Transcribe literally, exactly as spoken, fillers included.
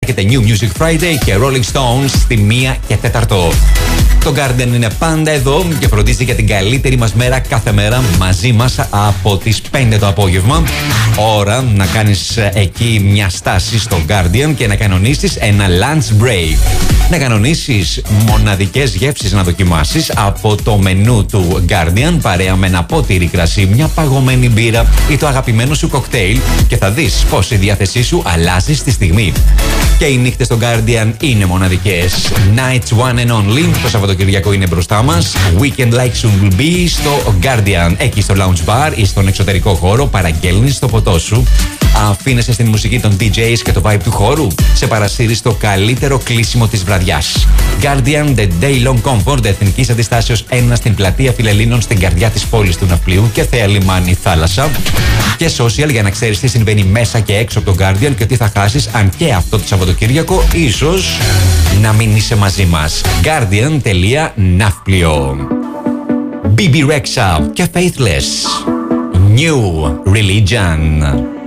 έχετε New Music Friday και Rolling Stones στη μία και τέταρτο. Το Guardian είναι πάντα εδώ και φροντίζει για την καλύτερη μας μέρα κάθε μέρα μαζί μας από τις πέντε το απόγευμα. Ώρα να κάνεις εκεί μια στάση στο Guardian και να κανονίσεις ένα lunch break. Να κανονίσεις μοναδικές γεύσεις να δοκιμάσεις από το μενού του Guardian παρέα με ένα ποτήρι κρασί, μια παγωμένη μπύρα ή το αγαπημένο σου κοκτέιλ και θα δεις πως η διάθεσή σου αλλάζει στη στιγμή. Και οι νύχτες στο Guardian είναι μοναδικές. Nights one and only. Το Σαββατοκυριακό είναι μπροστά μας. Weekend like soon will be στο Guardian. Εκεί στο lounge bar ή στον εξωτερικό χώρο παραγγέλνεις το ποτό σου. Αφήνεσαι στην μουσική των ντι τζέις και το vibe του χώρου. Σε παρασύρει στο καλύτερο κλείσιμο της βραδιάς. Guardian The Day Long Comfort Εθνικής Αντιστάσεως ένα στην πλατεία Φιλελλήνων στην καρδιά της πόλης του Ναυπλίου και Θέα Λιμάνι Θάλασσα. Και social για να ξέρεις τι συμβαίνει μέσα και έξω από το Guardian και τι θα χάσεις αν και αυτό το Σαββατοκύριακο ίσως να μην είσαι μαζί μας. Guardian.ναύπλιο. μπι μπι Rexha και Faithless. New Religion.